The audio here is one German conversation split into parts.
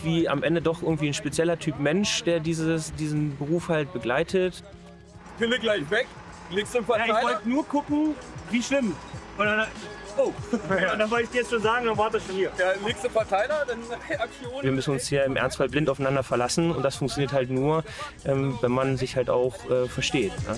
irgendwie am Ende doch irgendwie ein spezieller Typ Mensch, der diesen Beruf halt begleitet. Pille gleich weg, legst im Verteiler. Ja, ich wollte nur gucken, wie schlimm. Und dann, oh, ja. Und dann wollte ich dir jetzt schon sagen, dann warte ich schon hier. Ja, legst im Verteiler, dann Aktion. Wir müssen uns hier im Ernstfall blind aufeinander verlassen und das funktioniert halt nur, wenn man sich halt auch versteht. Ne?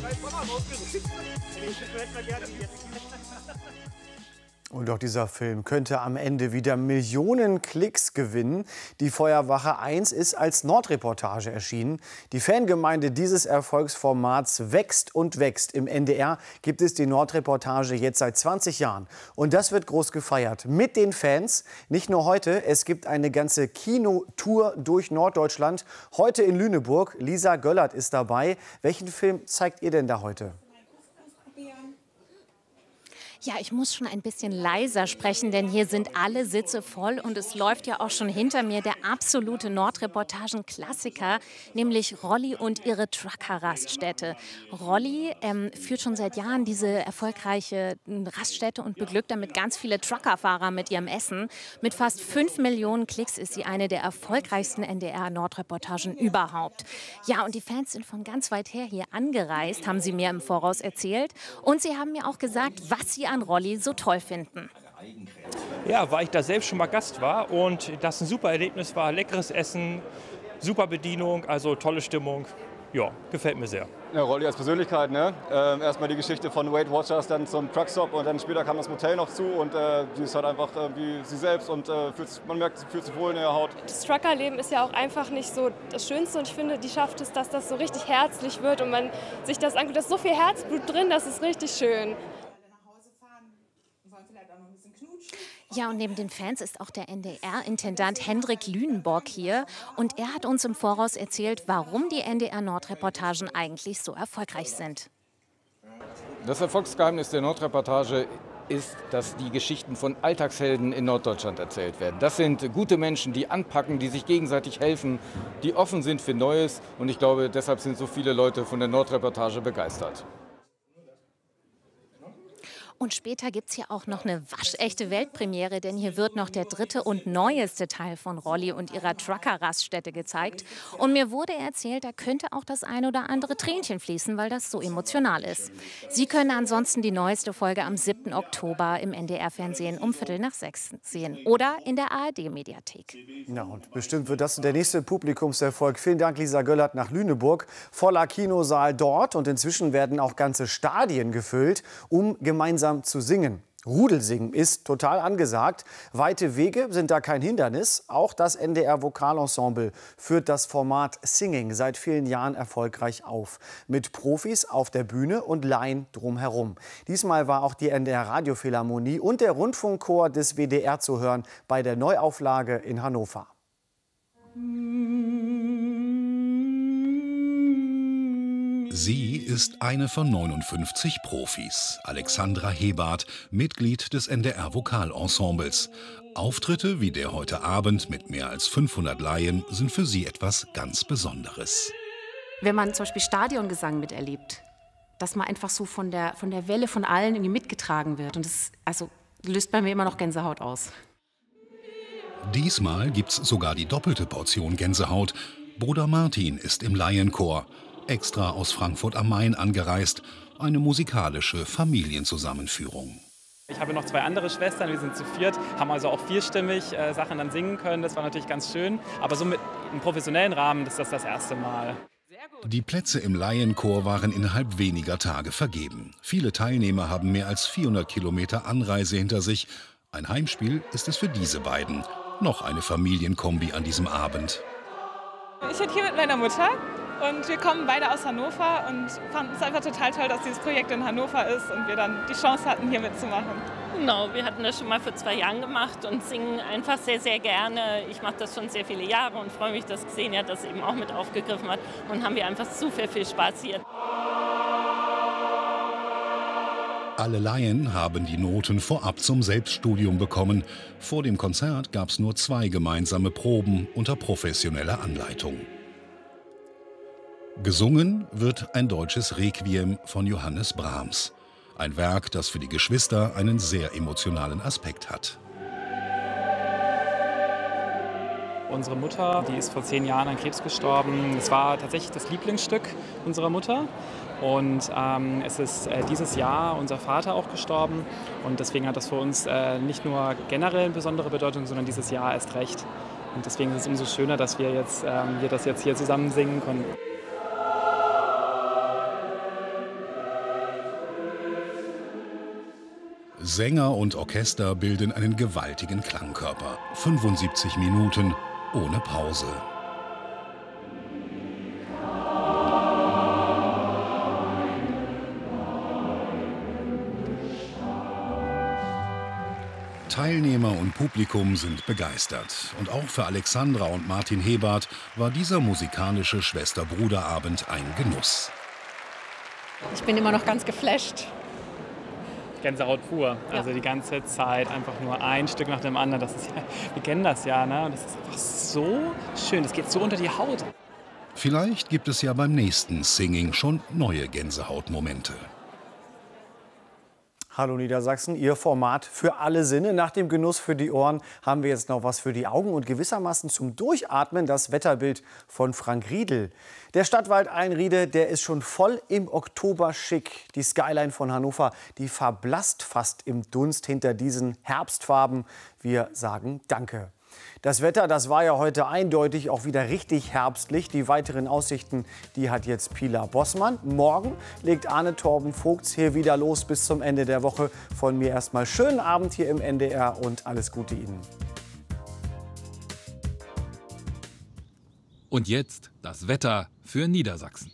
Und auch dieser Film könnte am Ende wieder Millionen Klicks gewinnen. Die Feuerwache 1 ist als Nordreportage erschienen. Die Fangemeinde dieses Erfolgsformats wächst und wächst. Im NDR gibt es die Nordreportage jetzt seit 20 Jahren. Und das wird groß gefeiert mit den Fans. Nicht nur heute, es gibt eine ganze Kinotour durch Norddeutschland. Heute in Lüneburg. Lisa Göllert ist dabei. Welchen Film zeigt ihr denn da heute? Ja, ich muss schon ein bisschen leiser sprechen, denn hier sind alle Sitze voll und es läuft ja auch schon hinter mir der absolute Nordreportagen-Klassiker, nämlich Rolli und ihre Trucker-Raststätte. Rolli führt schon seit Jahren diese erfolgreiche Raststätte und beglückt damit ganz viele Truckerfahrer mit ihrem Essen. Mit fast 5 Millionen Klicks ist sie eine der erfolgreichsten NDR-Nordreportagen überhaupt. Ja, und die Fans sind von ganz weit her hier angereist, haben sie mir im Voraus erzählt. Und sie haben mir auch gesagt, was sie an Rolli so toll finden. Ja, weil ich da selbst schon mal Gast war und das ein super Erlebnis war. Leckeres Essen, super Bedienung, also tolle Stimmung. Ja, gefällt mir sehr. Ja, Rolli als Persönlichkeit, ne? Erstmal die Geschichte von Weight Watchers, dann zum Truckstop und dann später kam das Motel noch zu und die ist halt einfach wie sie selbst und man merkt, sie fühlt sich wohl in ihrer Haut. Das Truckerleben ist ja auch einfach nicht so das Schönste und ich finde, die schafft es, dass das so richtig herzlich wird und man sich das anguckt. Da ist so viel Herzblut drin, das ist richtig schön. Ja, und neben den Fans ist auch der NDR-Intendant Hendrik Lünenborg hier. Und er hat uns im Voraus erzählt, warum die NDR-Nordreportagen eigentlich so erfolgreich sind. Das Erfolgsgeheimnis der Nordreportage ist, dass die Geschichten von Alltagshelden in Norddeutschland erzählt werden. Das sind gute Menschen, die anpacken, die sich gegenseitig helfen, die offen sind für Neues. Und ich glaube, deshalb sind so viele Leute von der Nordreportage begeistert. Und später gibt es hier auch noch eine waschechte Weltpremiere, denn hier wird noch der dritte und neueste Teil von Rolli und ihrer Trucker-Raststätte gezeigt. Und mir wurde erzählt, da könnte auch das ein oder andere Tränchen fließen, weil das so emotional ist. Sie können ansonsten die neueste Folge am 7. Oktober im NDR-Fernsehen um 5:45 sehen oder in der ARD-Mediathek. Ja, und bestimmt wird das der nächste Publikumserfolg. Vielen Dank, Lisa Göllert, nach Lüneburg. Voller Kinosaal dort und inzwischen werden auch ganze Stadien gefüllt, um gemeinsam zu singen. Rudelsingen ist total angesagt. Weite Wege sind da kein Hindernis. Auch das NDR Vokalensemble führt das Format Singing seit vielen Jahren erfolgreich auf. Mit Profis auf der Bühne und Laien drumherum. Diesmal war auch die NDR Radiophilharmonie und der Rundfunkchor des WDR zu hören bei der Neuauflage in Hannover. Sie ist eine von 59 Profis. Alexandra Hebart, Mitglied des NDR Vokalensembles. Auftritte wie der heute Abend mit mehr als 500 Laien sind für sie etwas ganz Besonderes. Wenn man zum Beispiel Stadiongesang miterlebt, dass man einfach so von der Welle von allen irgendwie mitgetragen wird. Und das löst bei mir immer noch Gänsehaut aus. Diesmal gibt's sogar die doppelte Portion Gänsehaut. Bruder Martin ist im Laienchor. Extra aus Frankfurt am Main angereist. Eine musikalische Familienzusammenführung. Ich habe noch 2 andere Schwestern, wir sind zu viert, haben also auch vierstimmig Sachen dann singen können. Das war natürlich ganz schön. Aber so mit einem professionellen Rahmen ist das das erste Mal. Die Plätze im Laienchor waren innerhalb weniger Tage vergeben. Viele Teilnehmer haben mehr als 400 Kilometer Anreise hinter sich. Ein Heimspiel ist es für diese beiden. Noch eine Familienkombi an diesem Abend. Ich bin hier mit meiner Mutter. Und wir kommen beide aus Hannover und fanden es einfach total toll, dass dieses Projekt in Hannover ist und wir dann die Chance hatten, hier mitzumachen. Genau, wir hatten das schon mal vor 2 Jahren gemacht und singen einfach sehr, sehr gerne. Ich mache das schon sehr viele Jahre und freue mich, dass Xenia das eben auch mit aufgegriffen hat. Und haben wir einfach super viel Spaß hier. Alle Laien haben die Noten vorab zum Selbststudium bekommen. Vor dem Konzert gab es nur 2 gemeinsame Proben unter professioneller Anleitung. Gesungen wird ein deutsches Requiem von Johannes Brahms. Ein Werk, das für die Geschwister einen sehr emotionalen Aspekt hat. unsere Mutter, die ist vor 10 Jahren an Krebs gestorben. Es war tatsächlich das Lieblingsstück unserer Mutter. Und es ist dieses Jahr unser Vater auch gestorben. Und deswegen hat das für uns nicht nur generell eine besondere Bedeutung, sondern dieses Jahr erst recht. Und deswegen ist es umso schöner, dass wir jetzt, das jetzt hier zusammen singen konnten. Sänger und Orchester bilden einen gewaltigen Klangkörper. 75 Minuten ohne Pause. Teilnehmer und Publikum sind begeistert. Und auch für Alexandra und Martin Hebard war dieser musikalische Schwester-Bruder-Abend ein Genuss. Ich bin immer noch ganz geflasht. Gänsehaut pur. Also die ganze Zeit einfach nur ein Stück nach dem anderen. Das ist ja, wir kennen das ja, ne? Das ist einfach so schön. Das geht so unter die Haut. Vielleicht gibt es ja beim nächsten Singing schon neue Gänsehautmomente. Hallo Niedersachsen, Ihr Format für alle Sinne. Nach dem Genuss für die Ohren haben wir jetzt noch was für die Augen und gewissermaßen zum Durchatmen das Wetterbild von Frank Riedel. Der Stadtwald Einriede, der ist schon voll im Oktober schick. Die Skyline von Hannover, die verblasst fast im Dunst hinter diesen Herbstfarben. Wir sagen Danke. Das Wetter, das war ja heute eindeutig auch wieder richtig herbstlich. Die weiteren Aussichten, die hat jetzt Pilar Bossmann. Morgen legt Arne Torben Vogts hier wieder los bis zum Ende der Woche. Von mir erstmal schönen Abend hier im NDR und alles Gute Ihnen. Und jetzt das Wetter für Niedersachsen.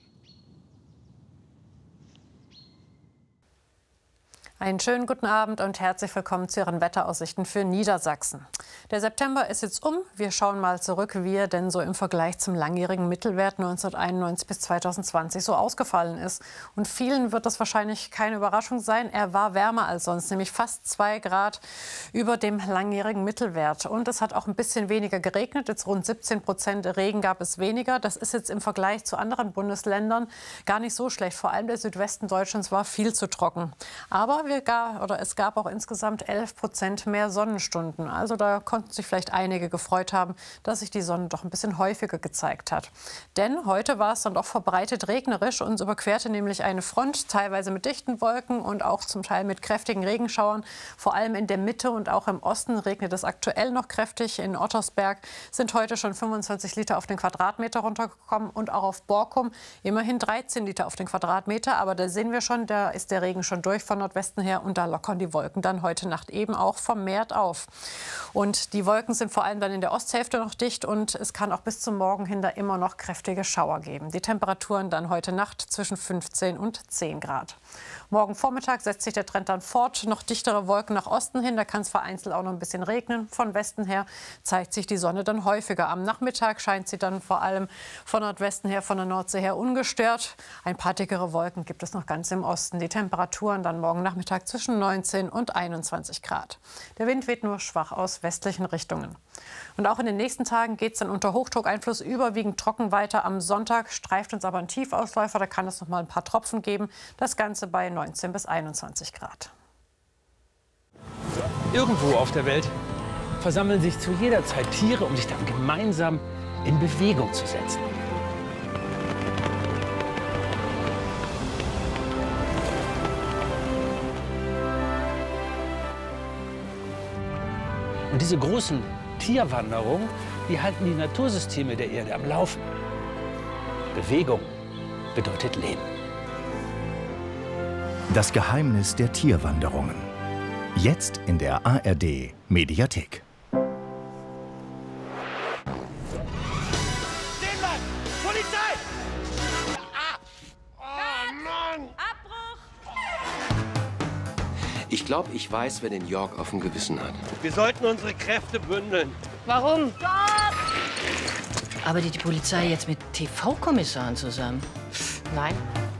Einen schönen guten Abend und herzlich willkommen zu Ihren Wetteraussichten für Niedersachsen. Der September ist jetzt um. Wir schauen mal zurück, wie er denn so im Vergleich zum langjährigen Mittelwert 1991 bis 2020 so ausgefallen ist. Und vielen wird das wahrscheinlich keine Überraschung sein. Er war wärmer als sonst, nämlich fast 2 Grad über dem langjährigen Mittelwert. Und es hat auch ein bisschen weniger geregnet. Jetzt rund 17% Regen gab es weniger. Das ist jetzt im Vergleich zu anderen Bundesländern gar nicht so schlecht. Vor allem der Südwesten Deutschlands war viel zu trocken. Aber es gab auch insgesamt 11% mehr Sonnenstunden. Also da konnten sich vielleicht einige gefreut haben, dass sich die Sonne doch ein bisschen häufiger gezeigt hat. Denn heute war es dann doch verbreitet regnerisch. Uns überquerte nämlich eine Front, teilweise mit dichten Wolken und auch zum Teil mit kräftigen Regenschauern. Vor allem in der Mitte und auch im Osten regnet es aktuell noch kräftig. In Ottersberg sind heute schon 25 Liter auf den Quadratmeter runtergekommen und auch auf Borkum immerhin 13 Liter auf den Quadratmeter. Aber da sehen wir schon, da ist der Regen schon durch von Nordwesten her und da lockern die Wolken dann heute Nacht eben auch vermehrt auf. Und die Wolken sind vor allem dann in der Osthälfte noch dicht und es kann auch bis zum Morgen hin da immer noch kräftige Schauer geben. Die Temperaturen dann heute Nacht zwischen 15 und 10 Grad. Morgen Vormittag setzt sich der Trend dann fort. Noch dichtere Wolken nach Osten hin. Da kann es vereinzelt auch noch ein bisschen regnen. Von Westen her zeigt sich die Sonne dann häufiger. Am Nachmittag scheint sie dann vor allem von Nordwesten her, von der Nordsee her ungestört. Ein paar dickere Wolken gibt es noch ganz im Osten. Die Temperaturen dann morgen Nachmittag zwischen 19 und 21 Grad. Der Wind weht nur schwach aus westlichen Richtungen. Und auch in den nächsten Tagen geht es dann unter Hochdruckeinfluss überwiegend trocken weiter. Am Sonntag streift uns aber ein Tiefausläufer. Da kann es noch mal ein paar Tropfen geben. Das Ganze bei 19 bis 21 Grad. Irgendwo auf der Welt versammeln sich zu jeder Zeit Tiere, um sich dann gemeinsam in Bewegung zu setzen. Und diese großen Tierwanderungen, die halten die Natursysteme der Erde am Laufen. Bewegung bedeutet Leben. Das Geheimnis der Tierwanderungen. Jetzt in der ARD Mediathek. Polizei! Ich glaube, ich weiß, wer den York auf dem Gewissen hat. Wir sollten unsere Kräfte bündeln. Warum? Arbeitet die Polizei jetzt mit TV-Kommissaren zusammen? Nein.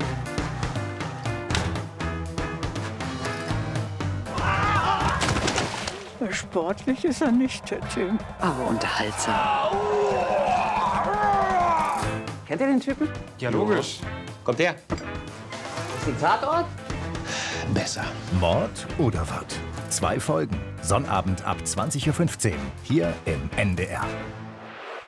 Sportlich ist er nicht, der Tim. Aber unterhaltsam. Kennt ihr den Typen? Ja, logisch. Kommt her. Ist ein Tatort? Besser. Mord oder Wirt? 2 Folgen. Sonnabend ab 20:15 Uhr hier im NDR.